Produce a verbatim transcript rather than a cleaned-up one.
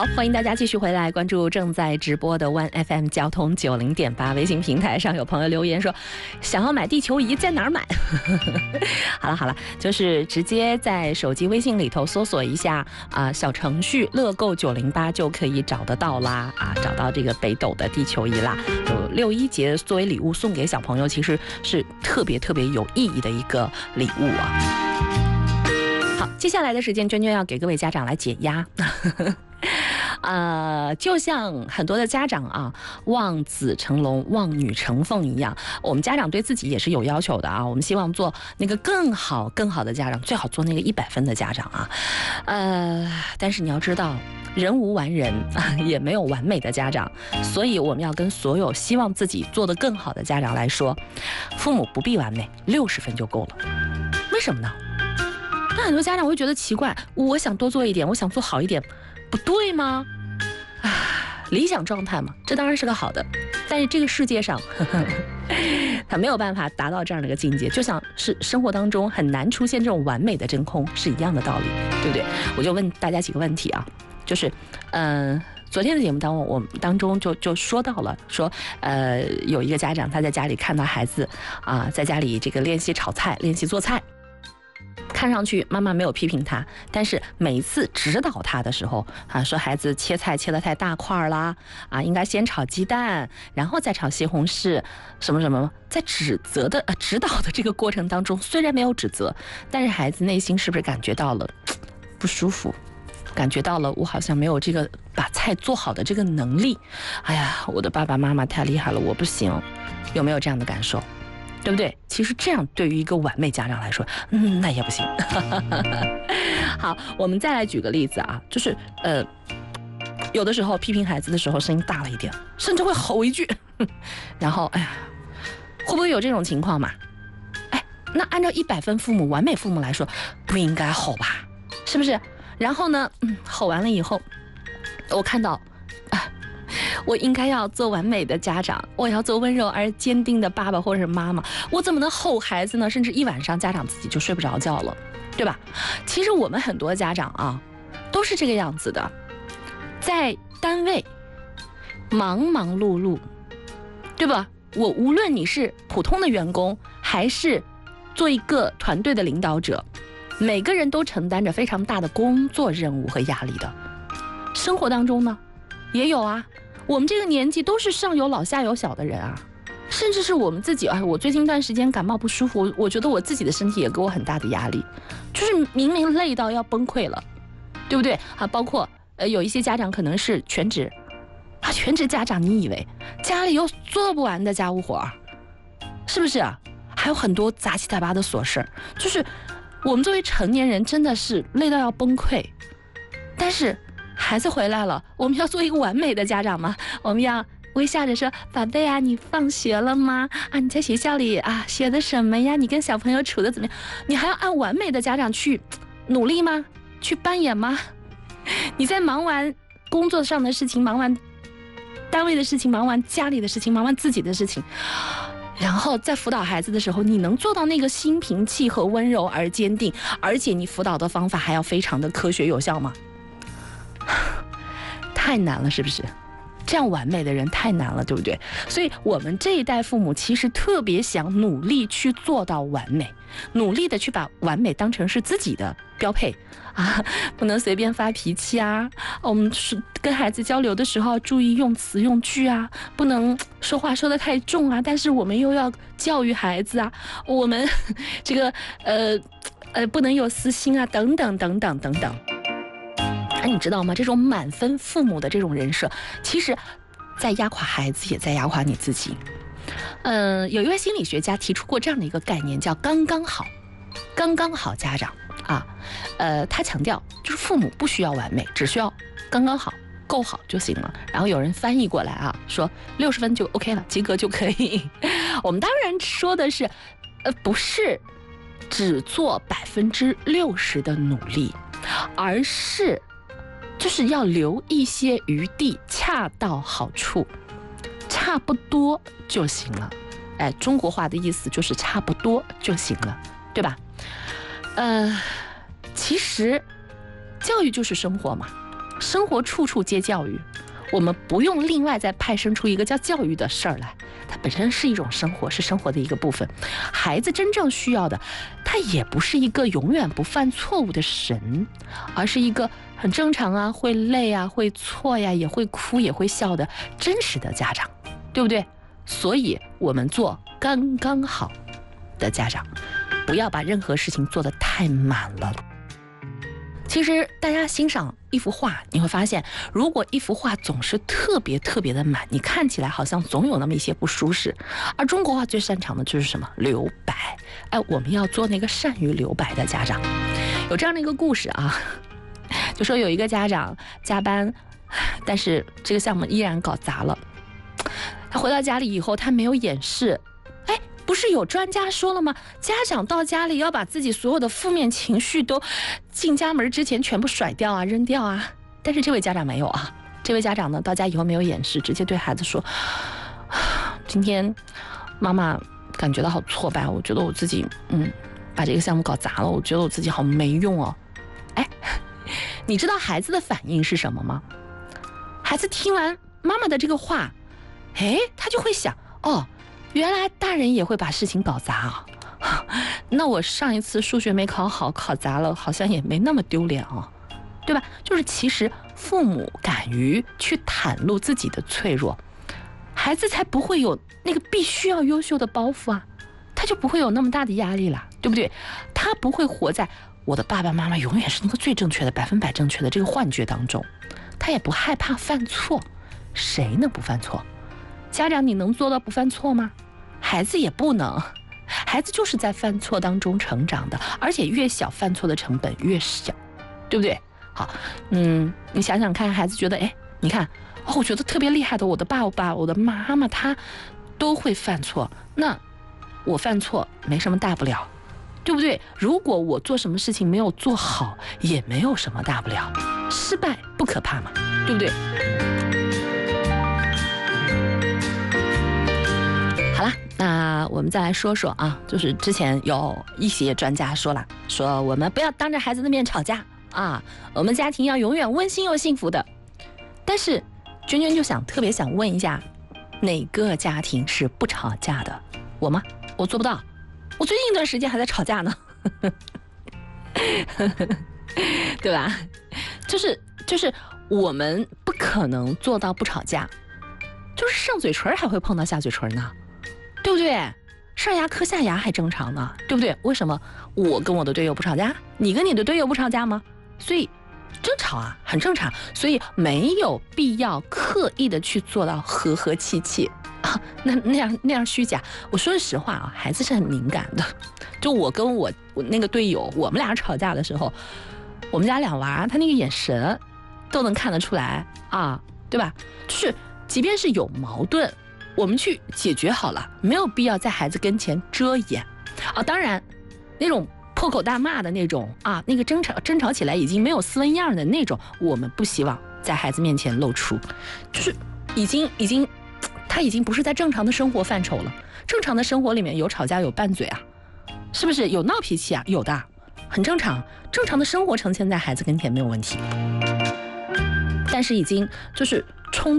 好，欢迎大家继续回来关注正在直播的 One F M 交通九零点八微信平台上，有朋友留言说想要买地球仪在哪儿买？好了好了，就是直接在手机微信里头搜索一下啊、呃、小程序乐购九零八就可以找得到啦啊，找到这个北斗的地球仪啦。就六一节作为礼物送给小朋友，其实是特别特别有意义的一个礼物啊。好，接下来的时间，娟娟要给各位家长来解压。呃，就像很多的家长啊，望子成龙、望女成凤一样，我们家长对自己也是有要求的啊。我们希望做那个更好、更好的家长，最好做那个一百分的家长啊。呃，但是你要知道，人无完人，也没有完美的家长，所以我们要跟所有希望自己做得更好的家长来说，父母不必完美，六十分就够了。为什么呢？那很多家长会觉得奇怪，我想多做一点，我想做好一点，不对吗？啊，理想状态嘛，这当然是个好的，但是这个世界上呵呵他没有办法达到这样的一个境界，就像是生活当中很难出现这种完美的真空是一样的道理，对不对？我就问大家几个问题啊，就是嗯、呃昨天的节目当中，我们当中就就说到了，说呃有一个家长他在家里看到孩子啊、呃、在家里这个练习炒菜，练习做菜。看上去妈妈没有批评他，但是每一次指导他的时候啊，说孩子切菜切得太大块啦，啊，应该先炒鸡蛋，然后再炒西红柿，什么什么，在指责的、呃、指导的这个过程当中，虽然没有指责，但是孩子内心是不是感觉到了不舒服？感觉到了我好像没有这个把菜做好的这个能力。哎呀，我的爸爸妈妈太厉害了，我不行。有没有这样的感受？对不对？其实这样对于一个完美家长来说，嗯，那也不行。好，我们再来举个例子啊，就是呃，有的时候批评孩子的时候声音大了一点，甚至会吼一句，然后哎呀，会不会有这种情况嘛？哎，那按照一百分父母、完美父母来说，不应该吼吧？是不是？然后呢，嗯，吼完了以后，我看到。我应该要做完美的家长，我要做温柔而坚定的爸爸或者是妈妈，我怎么能吼孩子呢？甚至一晚上家长自己就睡不着觉了，对吧？其实我们很多家长啊，都是这个样子的，在单位忙忙碌碌，对吧？我无论你是普通的员工，还是做一个团队的领导者，每个人都承担着非常大的工作任务和压力的。生活当中呢，也有啊。我们这个年纪都是上有老下有小的人啊，甚至是我们自己啊。我最近一段时间感冒不舒服，我觉得我自己的身体也给我很大的压力，就是明明累到要崩溃了，对不对啊？包括呃有一些家长可能是全职啊，全职家长，你以为家里有做不完的家务活，是不是啊？还有很多杂七杂八的琐事，就是我们作为成年人真的是累到要崩溃，但是。孩子回来了，我们要做一个完美的家长吗？我们要微笑着说：“宝贝啊，你放学了吗？啊，你在学校里啊学的什么呀？你跟小朋友处的怎么样？你还要按完美的家长去努力吗？去扮演吗？你在忙完工作上的事情，忙完单位的事情，忙完家里的事情，忙完自己的事情，然后在辅导孩子的时候，你能做到那个心平气和、温柔而坚定，而且你辅导的方法还要非常的科学有效吗？”太难了，是不是？这样完美的人太难了，对不对？所以我们这一代父母其实特别想努力去做到完美，努力的去把完美当成是自己的标配啊，不能随便发脾气啊。我们是跟孩子交流的时候注意用词用句啊，不能说话说得太重啊。但是我们又要教育孩子啊，我们这个呃呃不能有私心啊，等等等等等等。哎，你知道吗？这种满分父母的这种人设，其实在压垮孩子，也在压垮你自己。嗯、呃，有一位心理学家提出过这样的一个概念，叫“刚刚好”。刚刚好家长啊，呃，他强调就是父母不需要完美，只需要刚刚好、够好就行了。然后有人翻译过来啊，说六十分就 OK 了，及格就可以。我们当然说的是，呃，不是只做百分之六十的努力，而是。就是要留一些余地，恰到好处，差不多就行了。哎，中国话的意思就是差不多就行了，对吧？呃，其实教育就是生活嘛， 生活处处皆教育，我们不用另外再派生出一个叫教育的事儿来，它本身是一种生活，是生活的一个部分。孩子真正需要的，他也不是一个永远不犯错误的神，而是一个很正常啊，会累啊，会错呀，也会哭也会笑的真实的家长，对不对？所以我们做刚刚好的家长，不要把任何事情做得太满了。其实大家欣赏一幅画，你会发现，如果一幅画总是特别特别的满，你看起来好像总有那么一些不舒适。而中国画最擅长的就是什么？留白。哎，我们要做那个善于留白的家长。有这样的一个故事啊，就说有一个家长加班，但是这个项目依然搞砸了。他回到家里以后，他没有掩饰。哎，不是有专家说了吗？家长到家里要把自己所有的负面情绪都进家门之前全部甩掉啊，扔掉啊。但是这位家长没有啊，这位家长呢，到家以后没有掩饰，直接对孩子说：“今天妈妈感觉到好挫败，我觉得我自己嗯把这个项目搞砸了，我觉得我自己好没用哦。”哎，你知道孩子的反应是什么吗？孩子听完妈妈的这个话，哎，他就会想，哦，原来大人也会把事情搞砸啊！那我上一次数学没考好，考砸了，好像也没那么丢脸啊，对吧？就是其实父母敢于去袒露自己的脆弱，孩子才不会有那个必须要优秀的包袱啊，他就不会有那么大的压力了，对不对？他不会活在我的爸爸妈妈永远是那个最正确的、百分百正确的这个幻觉当中，他也不害怕犯错。谁能不犯错？家长，你能做到不犯错吗？孩子也不能，孩子就是在犯错当中成长的，而且越小犯错的成本越小，对不对？好，嗯，你想想看，孩子觉得，哎，你看，哦，我觉得特别厉害的，我的爸爸、我的妈妈，他都会犯错，那我犯错没什么大不了，对不对？如果我做什么事情没有做好，也没有什么大不了，失败不可怕嘛，对不对？好了，那我们再来说说啊，就是之前有一些专家说了，说我们不要当着孩子的面吵架啊，我们家庭要永远温馨又幸福的。但是娟娟就想特别想问一下，哪个家庭是不吵架的？我吗？我做不到，我最近一段时间还在吵架呢，对吧？就是就是我们不可能做到不吵架，就是上嘴唇还会碰到下嘴唇呢。对不对？上牙磕下牙还正常呢，对不对？为什么我跟我的队友不吵架，你跟你的队友不吵架吗？所以争吵啊，很正常，所以没有必要刻意的去做到和和气气啊，那那样那样虚假。我说实话啊，孩子是很敏感的。就我跟我我那个队友，我们俩吵架的时候，我们家两娃他那个眼神都能看得出来啊，对吧？就是即便是有矛盾，我们去解决好了，没有必要在孩子跟前遮掩啊。当然，那种破口大骂的那种啊，那个争吵争吵起来已经没有斯文样的那种，我们不希望在孩子面前露出，就是已经已经，他已经不是在正常的生活范畴了。正常的生活里面有吵架有拌嘴啊，是不是有闹脾气啊？有的，很正常。正常的生活呈现在孩子跟前没有问题，但是已经就是冲